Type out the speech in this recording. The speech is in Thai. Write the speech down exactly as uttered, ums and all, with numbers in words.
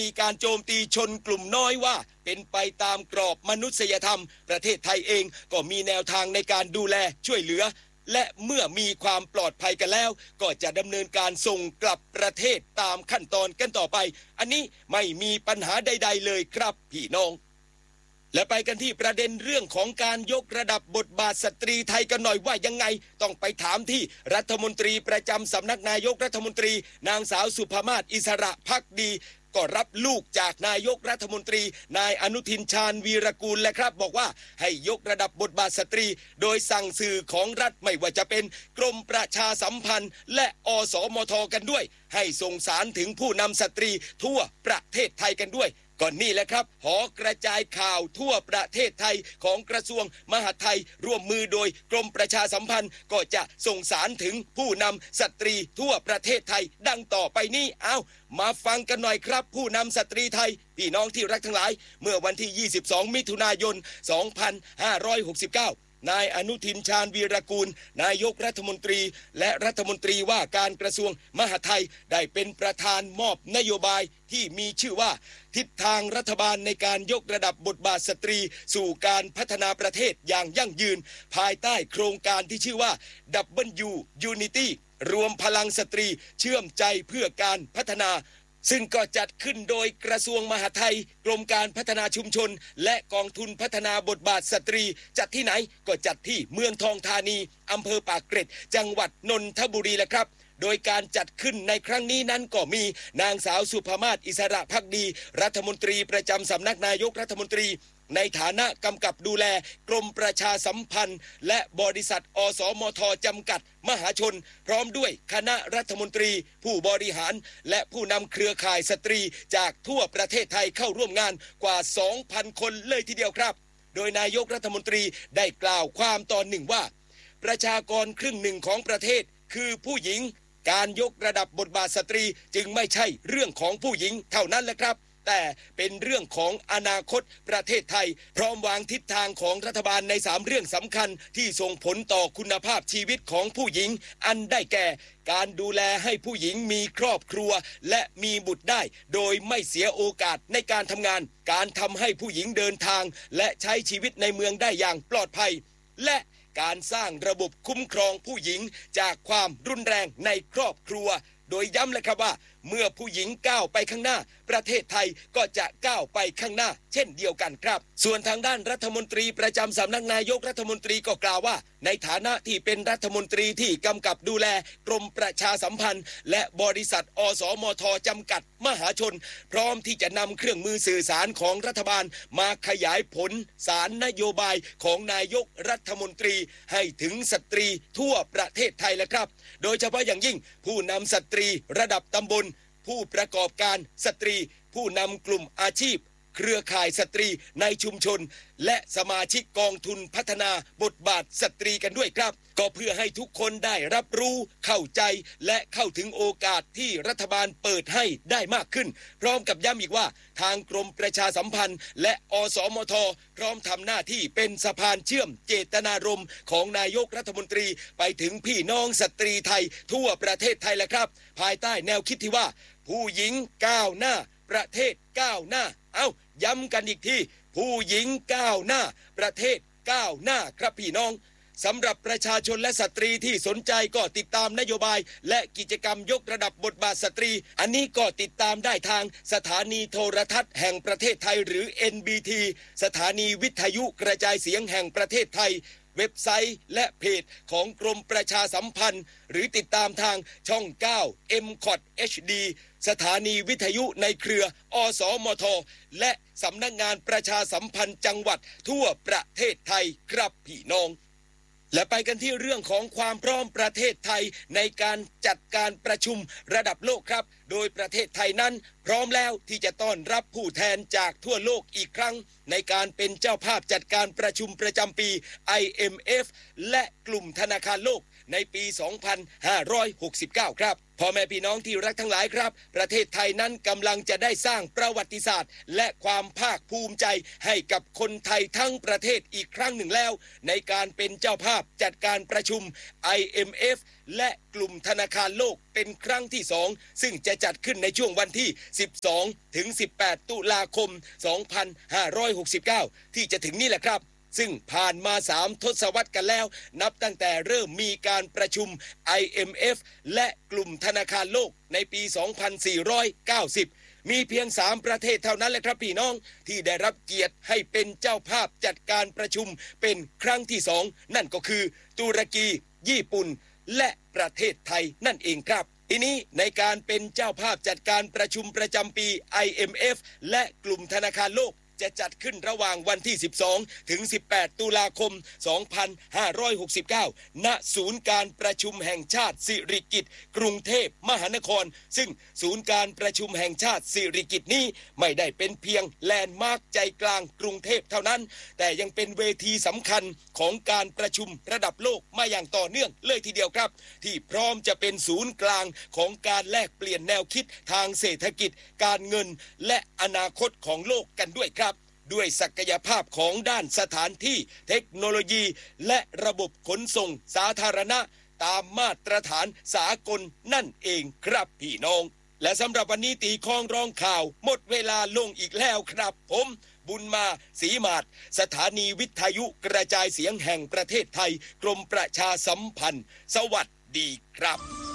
มีการโจมตีชนกลุ่มน้อยว่าเป็นไปตามกรอบมนุษยธรรมประเทศไทยเองก็มีแนวทางในการดูแลช่วยเหลือและเมื่อมีความปลอดภัยกันแล้วก็จะดำเนินการส่งกลับประเทศตามขั้นตอนกันต่อไปอันนี้ไม่มีปัญหาใดๆเลยครับพี่น้องและไปกันที่ประเด็นเรื่องของการยกระดับบทบาทสตรีไทยกันหน่อยว่ายังไงต้องไปถามที่รัฐมนตรีประจำสำนักนายกรัฐมนตรีนางสาวสุภมาศอิสระภักดีก็รับลูกจากนายกรัฐมนตรีนายอนุทินชาญวีรกูลและครับบอกว่าให้ยกระดับบทบาทสตรีโดยสั่งสื่อของรัฐไม่ว่าจะเป็นกรมประชาสัมพันธ์และอสมทกันด้วยให้ส่งสารถึงผู้นำสตรีทั่วประเทศไทยกันด้วยก่อนนี่แหละครับหอกระจายข่าวทั่วประเทศไทยของกระทรวงมหาดไทยร่วมมือโดยกรมประชาสัมพันธ์ก็จะส่งสารถึงผู้นำสตรีทั่วประเทศไทยดังต่อไปนี้เอามาฟังกันหน่อยครับผู้นำสตรีไทยพี่น้องที่รักทั้งหลายเมื่อวันที่ยี่สิบสองมิถุนายนสองพันห้าร้อยหกสิบเก้านายอนุทินชาญวีรกูลนายกรัฐมนตรีและรัฐมนตรีว่าการกระทรวงมหาดไทยได้เป็นประธานมอบนโยบายที่มีชื่อว่าทิศทางรัฐบาลในการยกระดับบทบาทสตรีสู่การพัฒนาประเทศอย่างยั่งยืนภายใต้โครงการที่ชื่อว่า ดับเบิลยู Unity รวมพลังสตรีเชื่อมใจเพื่อการพัฒนาซึ่งก็จัดขึ้นโดยกระทรวงมหาดไทยกรมการพัฒนาชุมชนและกองทุนพัฒนาบทบาทสตรีจัดที่ไหนก็จัดที่เมืองทองธานีอำเภอปากเกร็ดจังหวัดนนทบุรีแหละครับโดยการจัดขึ้นในครั้งนี้นั้นก็มีนางสาวสุภมาศอิสระภักดีรัฐมนตรีประจำสำนักนายกรัฐมนตรีในฐานะกำกับดูแลกรมประชาสัมพันธ์และบริษัทอสมทจำกัดมหาชนพร้อมด้วยคณะรัฐมนตรีผู้บริหารและผู้นำเครือข่ายสตรีจากทั่วประเทศไทยเข้าร่วมงานกว่า สองพัน คนเลยทีเดียวครับโดยนายกรัฐมนตรีได้กล่าวความตอนหนึ่งว่าประชากรครึ่งหนึ่งของประเทศคือผู้หญิงการยกระดับบทบาทสตรีจึงไม่ใช่เรื่องของผู้หญิงเท่านั้นแหละครับแต่เป็นเรื่องของอนาคตประเทศไทยพร้อมวางทิศทางของรัฐบาลในสามเรื่องสำคัญที่ส่งผลต่อคุณภาพชีวิตของผู้หญิงอันได้แก่การดูแลให้ผู้หญิงมีครอบครัวและมีบุตรได้โดยไม่เสียโอกาสในการทำงานการทำให้ผู้หญิงเดินทางและใช้ชีวิตในเมืองได้อย่างปลอดภัยและการสร้างระบบคุ้มครองผู้หญิงจากความรุนแรงในครอบครัวโดยย้ำเลยครับว่าเมื่อผู้หญิงก้าวไปข้างหน้าประเทศไทยก็จะก้าวไปข้างหน้าเช่นเดียวกันครับส่วนทางด้านรัฐมนตรีประจำสำนักนายกรัฐมนตรีก็กล่าวว่าในฐานะที่เป็นรัฐมนตรีที่กำกับดูแลกรมประชาสัมพันธ์และบริษัทอสมทจำกัดมหาชนพร้อมที่จะนำเครื่องมือสื่อสารของรัฐบาลมาขยายผลสารนโยบายของนายกรัฐมนตรีให้ถึงสตรีทั่วประเทศไทยแล้วครับโดยเฉพาะอย่างยิ่งผู้นำสตรีระดับตำบลผู้ประกอบการสตรีผู้นำกลุ่มอาชีพเครือข่ายสตรีในชุมชนและสมาชิกกองทุนพัฒนาบทบาทสตรีกันด้วยครับก็เพื่อให้ทุกคนได้รับรู้เข้าใจและเข้าถึงโอกาสที่รัฐบาลเปิดให้ได้มากขึ้นพร้อมกับย้ำอีกว่าทางกรมประชาสัมพันธ์และอสมทพร้อมทำหน้าที่เป็นสะพานเชื่อมเจตนารมณ์ของนายกรัฐมนตรีไปถึงพี่น้องสตรีไทยทั่วประเทศไทยแล้วครับภายใต้แนวคิดที่ว่าผู้หญิงก้าวหน้าประเทศก้าวหน้าเอ้าย้ำกันอีกทีผู้หญิงก้าวหน้าประเทศก้าวหน้าครับพี่น้องสำหรับประชาชนและสตรีที่สนใจก็ติดตามนโยบายและกิจกรรมยกระดับบทบาทสตรีอันนี้ก็ติดตามได้ทางสถานีโทรทัศน์แห่งประเทศไทยหรือ เอ็น บี ที สถานีวิทยุกระจายเสียงแห่งประเทศไทยเว็บไซต์และเพจของกรมประชาสัมพันธ์หรือติดตามทางช่องเก้า เอ็ม คอท เอช ดี สถานีวิทยุในเครืออสมทและสำนักงานประชาสัมพันธ์จังหวัดทั่วประเทศไทยครับพี่น้องและไปกันที่เรื่องของความพร้อมประเทศไทยในการจัดการประชุมระดับโลกครับโดยประเทศไทยนั้นพร้อมแล้วที่จะต้อนรับผู้แทนจากทั่วโลกอีกครั้งในการเป็นเจ้าภาพจัดการประชุมประจำปี ไอ เอ็ม เอฟ และกลุ่มธนาคารโลกในปี สองพันห้าร้อยหกสิบเก้า ครับพ่อแม่พี่น้องที่รักทั้งหลายครับประเทศไทยนั้นกำลังจะได้สร้างประวัติศาสตร์และความภาคภูมิใจให้กับคนไทยทั้งประเทศอีกครั้งหนึ่งแล้วในการเป็นเจ้าภาพจัดการประชุม ไอ เอ็ม เอฟและกลุ่มธนาคารโลกเป็นครั้งที่สองซึ่งจะจัดขึ้นในช่วงวันที่สิบสองถึงสิบแปดตุลาคมสองพันห้าร้อยหกสิบเก้าที่จะถึงนี่แหละครับซึ่งผ่านมาสามทศวรรษกันแล้วนับตั้งแต่เริ่มมีการประชุม ไอ เอ็ม เอฟ และกลุ่มธนาคารโลกในปี สองพันสี่ร้อยเก้าสิบ มีเพียงสามประเทศเท่านั้นแหละครับพี่น้องที่ได้รับเกียรติให้เป็นเจ้าภาพจัดการประชุมเป็นครั้งที่สองนั่นก็คือตุรกีญี่ปุ่นและประเทศไทยนั่นเองครับทีนี้ในการเป็นเจ้าภาพจัดการประชุมประจำปี ไอ เอ็ม เอฟ และกลุ่มธนาคารโลกจะจัดขึ้นระหว่างวันที่สิบสองถึงสิบแปดตุลาคมสองพันห้าร้อยหกสิบเก้าณศูนย์การประชุมแห่งชาติสิริกิติ์กรุงเทพมหานครซึ่งศูนย์การประชุมแห่งชาติสิริกิติ์นี้ไม่ได้เป็นเพียงแลนด์มาร์คใจกลางกรุงเทพเท่านั้นแต่ยังเป็นเวทีสำคัญของการประชุมระดับโลกมาอย่างต่อเนื่องเลยทีเดียวครับที่พร้อมจะเป็นศูนย์กลางของการแลกเปลี่ยนแนวคิดทางเศรษฐกิจการเงินและอนาคตของโลกกันด้วยครับด้วยศักยภาพของด้านสถานที่เทคโนโลยีและระบบขนส่งสาธารณะตามมาตรฐานสากลนั่นเองครับพี่น้องและสำหรับวันนี้ตีคองร้องข่าวหมดเวลาลงอีกแล้วครับผมบุญมาศรีมาศสถานีวิทยุกระจายเสียงแห่งประเทศไทยกรมประชาสัมพันธ์สวัสดีครับ